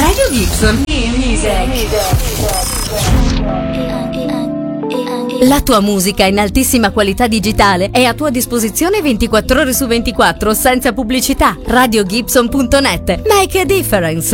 Radio Gibson. La tua musica in altissima qualità digitale è a tua disposizione 24 ore su 24 senza pubblicità. RadioGibson.net. Make a difference.